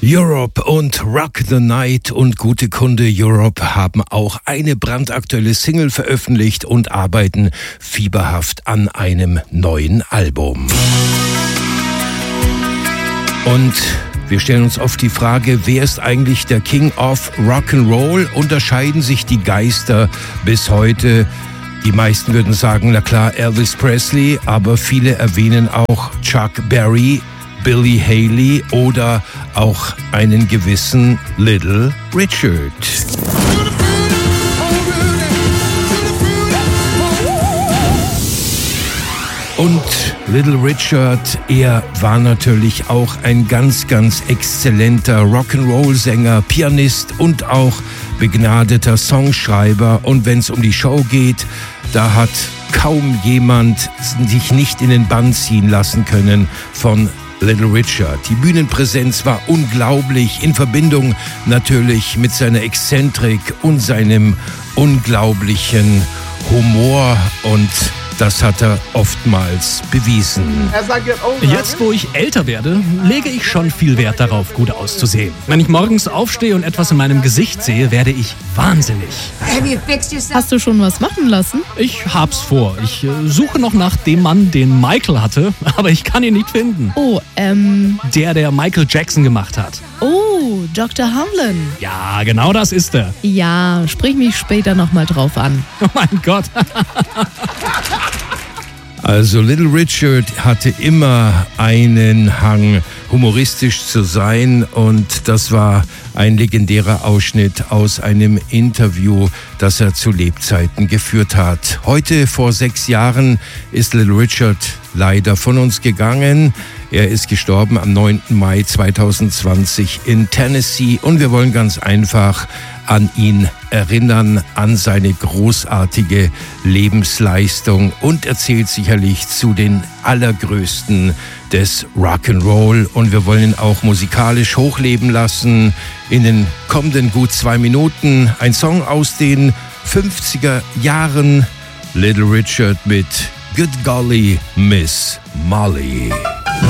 Europe und Rock the Night und gute Kunde Europe haben auch eine brandaktuelle Single veröffentlicht und arbeiten fieberhaft an einem neuen Album. Und wir stellen uns oft die Frage, wer ist eigentlich der King of Rock'n'Roll? Unterscheiden sich die Geister bis heute? Die meisten würden sagen, na klar, Elvis Presley, aber viele erwähnen auch Chuck Berry, Billy Haley oder auch einen gewissen Little Richard. Und Little Richard, er war natürlich auch ein ganz, ganz exzellenter Rock'n'Roll-Sänger, Pianist und auch begnadeter Songschreiber. Und wenn es um die Show geht, da hat kaum jemand sich nicht in den Bann ziehen lassen können von Little Richard. Die Bühnenpräsenz war unglaublich, in Verbindung natürlich mit seiner Exzentrik und seinem unglaublichen Humor, und das hat er oftmals bewiesen. Jetzt, wo ich älter werde, lege ich schon viel Wert darauf, gut auszusehen. Wenn ich morgens aufstehe und etwas in meinem Gesicht sehe, werde ich wahnsinnig. Hast du schon was machen lassen? Ich hab's vor. Ich suche noch nach dem Mann, den Michael hatte, aber ich kann ihn nicht finden. Oh, Der Michael Jackson gemacht hat. Oh, Dr. Hamlin. Ja, genau das ist er. Ja, sprich mich später nochmal drauf an. Oh mein Gott. Also Little Richard hatte immer einen Hang, humoristisch zu sein, und das war ein legendärer Ausschnitt aus einem Interview, das er zu Lebzeiten geführt hat. Heute, vor 6 Jahren, ist Little Richard leider von uns gegangen. Er ist gestorben am 9. Mai 2020 in Tennessee, und wir wollen ganz einfach an ihn erinnern, an seine großartige Lebensleistung, und erzählt sicherlich zu den allergrößten des Rock'n'Roll, und wir wollen ihn auch musikalisch hochleben lassen. In den kommenden gut 2 Minuten ein Song aus den 50er Jahren, Little Richard mit Good Golly Miss Molly.